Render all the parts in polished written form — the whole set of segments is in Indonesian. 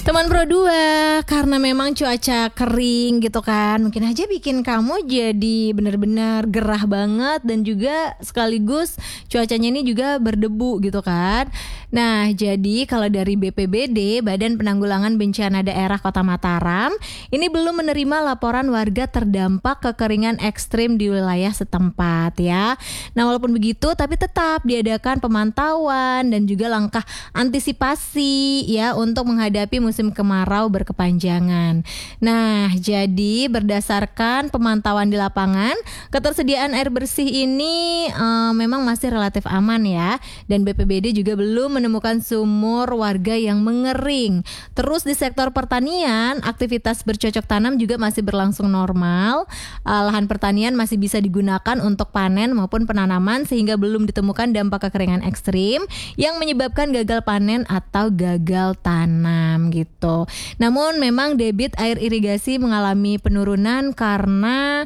Teman Pro 2, karena memang cuaca kering gitu kan, mungkin aja bikin kamu jadi benar-benar gerah banget dan juga sekaligus cuacanya ini juga berdebu gitu kan. Nah, jadi kalau dari BPBD, Badan Penanggulangan Bencana Daerah Kota Mataram, ini belum menerima laporan warga terdampak kekeringan ekstrim di wilayah setempat ya. Nah, walaupun begitu tapi tetap diadakan pemantauan dan juga langkah antisipasi ya untuk menghadapi musim kemarau berkepanjangan. Nah, jadi berdasarkan pemantauan di lapangan, ketersediaan air bersih ini memang masih relatif aman ya. Dan BPBD juga belum menemukan sumur warga yang mengering. Terus di sektor pertanian, aktivitas bercocok tanam juga masih berlangsung normal. Lahan pertanian masih bisa digunakan untuk panen maupun penanaman sehingga belum ditemukan dampak kekeringan ekstrim yang menyebabkan gagal panen atau gagal tanam gitu. Namun memang debit air irigasi mengalami penurunan karena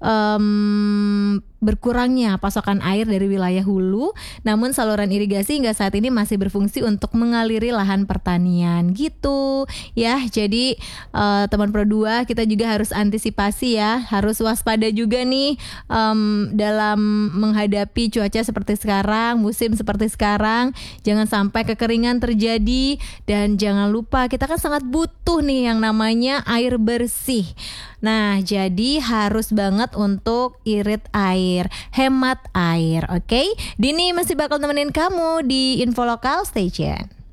berkurangnya pasokan air dari wilayah hulu, namun saluran irigasi hingga saat ini masih berfungsi untuk mengaliri lahan pertanian gitu ya. Jadi teman Pro 2 kita juga harus antisipasi ya, harus waspada juga nih dalam menghadapi cuaca seperti sekarang, musim seperti sekarang. Jangan sampai kekeringan terjadi dan jangan lupa kita kan sangat butuh nih yang namanya air bersih. Nah, jadi harus banget untuk irit air, hemat air, oke? Dini masih bakal nemenin kamu di Info Lokal, stay tune.